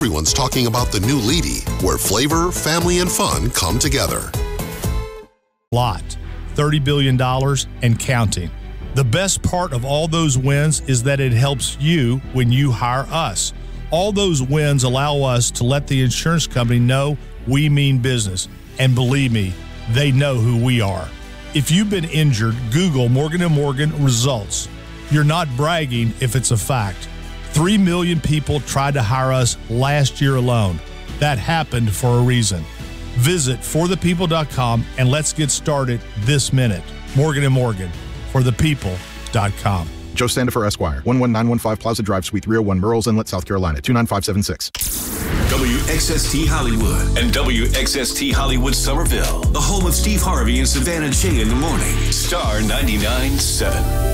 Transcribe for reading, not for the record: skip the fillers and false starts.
Everyone's talking about the new Leedy, where flavor, family, and fun come together. Lot, $30 billion and counting. The best part of all those wins is that it helps you when you hire us. All those wins allow us to let the insurance company know we mean business. And believe me, they know who we are. If you've been injured, Google Morgan & Morgan results. You're not bragging if it's a fact. 3 million people tried to hire us last year alone. That happened for a reason. Visit forthepeople.com and let's get started this minute. Morgan & Morgan, forthepeople.com. Joe Standifer, Esquire, 11915 Plaza Drive, Suite 301, Murrells Inlet, South Carolina, 29576. WXST Hollywood and WXST Hollywood Somerville, the home of Steve Harvey and Savannah J in the morning. Star 99.7.